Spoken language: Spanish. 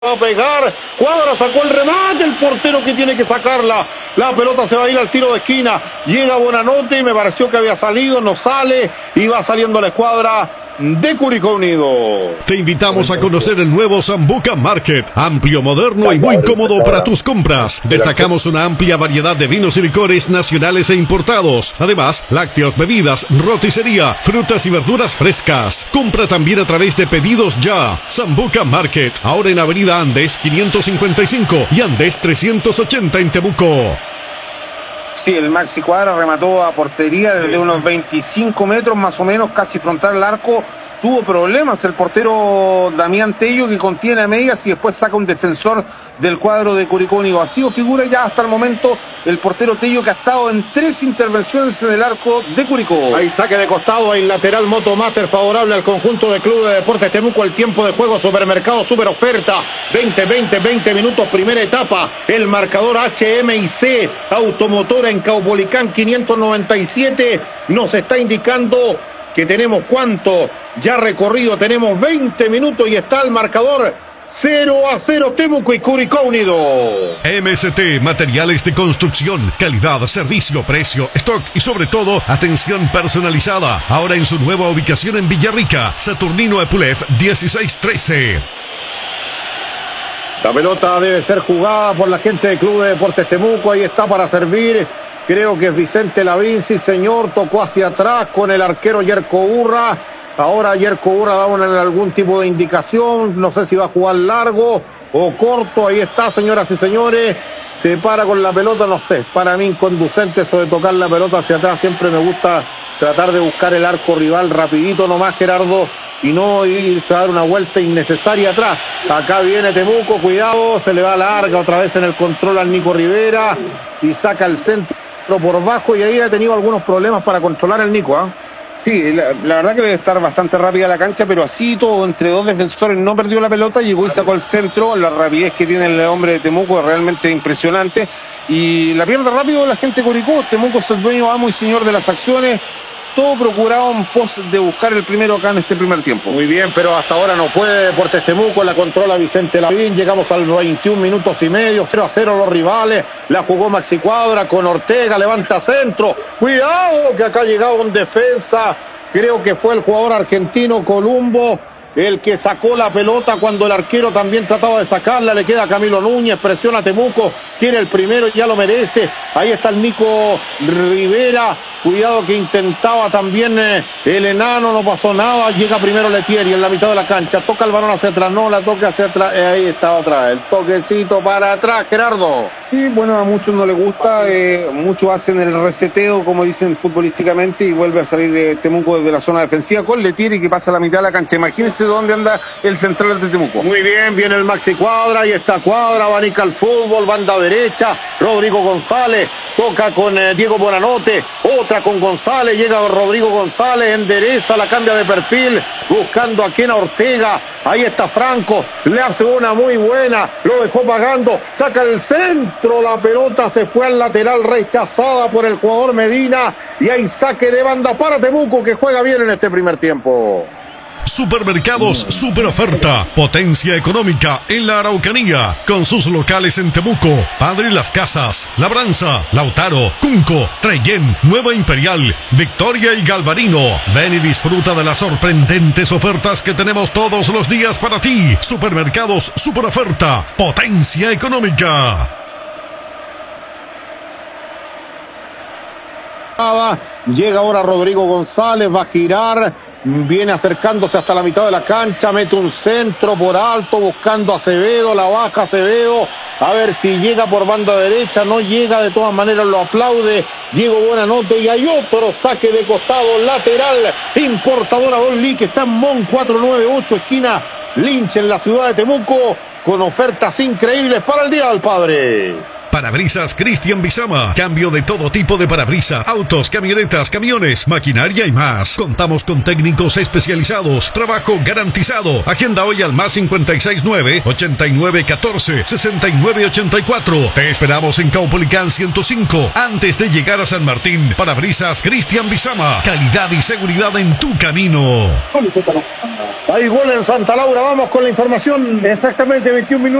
Va a pegar, Cuadra sacó el remate, el portero que tiene que sacarla, la pelota se va a ir al tiro de esquina, llega Buenanote, me pareció que había salido, no sale, y va saliendo la escuadra de Curicó Unido. Te invitamos a conocer el nuevo Sambuca Market, amplio, moderno y muy cómodo para tus compras. Destacamos una amplia variedad de vinos y licores nacionales e importados. Además, lácteos, bebidas, roticería, frutas y verduras frescas. Compra también a través de Pedidos Ya. Sambuca Market, ahora en Avenida Andes 555 y Andes 380 en Temuco. Sí, el Maxi Cuadra remató a portería desde unos 25 metros más o menos, casi frontal al arco. Tuvo problemas el portero Damián Tello, que contiene a medias y después saca un defensor del cuadro de Curicó Unido. Ha sido figura ya hasta el momento el portero Tello, que ha estado en 3 intervenciones en el arco de Curicó. Hay saque de costado, hay lateral Motomaster favorable al conjunto de Club de Deportes Temuco. El tiempo de juego, Supermercado Super Oferta, 20 minutos, primera etapa. El marcador HM&C Automotora en Caupolicán 597 nos está indicando que tenemos cuánto ya recorrido, tenemos 20 minutos y está el marcador 0-0 Temuco y Curicó Unido. MST, materiales de construcción, calidad, servicio, precio, stock y sobre todo atención personalizada. Ahora en su nueva ubicación en Villarrica, Saturnino Epulef 1613. La pelota debe ser jugada por la gente del Club de Deportes Temuco, ahí está para servir. Creo que es Vicente Lavín, sí señor, tocó hacia atrás con el arquero Yerko Urra. Ahora Yerko Urra da algún tipo de indicación, no sé si va a jugar largo o corto. Ahí está, señoras y señores, se para con la pelota, no sé, para mí inconducente eso de tocar la pelota hacia atrás. Siempre me gusta tratar de buscar el arco rival rapidito nomás, Gerardo, y no irse a dar una vuelta innecesaria atrás. Acá viene Temuco, cuidado, se le va larga otra vez en el control al Nico Rivera y saca el centro por bajo, y ahí ha tenido algunos problemas para controlar el Nico, ¿eh? Sí, la verdad que debe estar bastante rápida la cancha, pero así todo entre dos defensores no perdió la pelota, llegó y sacó el centro. La rapidez que tiene el hombre de Temuco es realmente impresionante y la pierde rápido la gente de Curicó. Temuco es el dueño, amo y señor de las acciones. Todo procurado en pos de buscar el primero acá en este primer tiempo. Muy bien, pero hasta ahora no puede Deportes Temuco, la controla Vicente Lavín. Llegamos al 21 minutos y medio, 0-0 los rivales. La jugó Maxi Cuadra con Ortega, levanta centro. Cuidado que acá ha llegado en defensa. Creo que fue el jugador argentino Columbo el que sacó la pelota cuando el arquero también trataba de sacarla. Le queda Camilo Núñez, presiona a Temuco, quiere el primero y ya lo merece. Ahí está el Nico Rivera, cuidado que intentaba también el enano, no pasó nada. Llega primero Letieri en la mitad de la cancha, toca el balón hacia atrás, no la toca hacia atrás, ahí está atrás, el toquecito para atrás, Gerardo. Sí, bueno, a muchos no les gusta, muchos hacen el reseteo, como dicen futbolísticamente, y vuelve a salir de Temuco desde la zona defensiva con Letieri, que pasa a la mitad de la cancha. Imagínense dónde anda el central de Temuco. Muy bien, viene el Maxi Cuadra, ahí está Cuadra, abanica el fútbol, banda derecha, Rodrigo González, toca con Diego Buenanote, otra con González, llega Rodrigo González, endereza, la cambia de perfil, buscando a Kena Ortega, ahí está Franco, le hace una muy buena, lo dejó pagando, saca el centro, la pelota se fue al lateral, rechazada por el jugador Medina, y hay saque de banda para Temuco, que juega bien en este primer tiempo. Supermercados Super Oferta, potencia económica en la Araucanía, con sus locales en Temuco, Padre Las Casas, Labranza, Lautaro, Cunco, Treyén, Nueva Imperial, Victoria y Galvarino. Ven y disfruta de las sorprendentes ofertas que tenemos todos los días para ti. Supermercados Super Oferta, potencia económica. Llega ahora Rodrigo González, va a girar, viene acercándose hasta la mitad de la cancha, mete un centro por alto, buscando a Acevedo, la baja Acevedo, a ver si llega por banda derecha, no llega, de todas maneras lo aplaude Diego Buenanote, y hay otro saque de costado lateral, importadora Don Lee, que está en Mon 498, esquina Lynch, en la ciudad de Temuco, con ofertas increíbles para el Día del Padre. Parabrisas Cristian Bizama. Cambio de todo tipo de parabrisas, autos, camionetas, camiones, maquinaria y más. Contamos con técnicos especializados. Trabajo garantizado. Agenda hoy al más 569-8914-6984. Te esperamos en Caupolicán 105, antes de llegar a San Martín. Parabrisas Cristian Bizama. Calidad y seguridad en tu camino. Hay gol en Santa Laura. Vamos con la información. Exactamente, 21 minutos.